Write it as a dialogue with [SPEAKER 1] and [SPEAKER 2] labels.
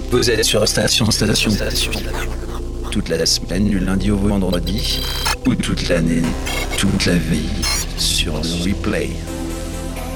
[SPEAKER 1] Vous êtes sur Station. Toute la semaine, du lundi au vendredi, ou toute l'année, toute la vie, sur le replay.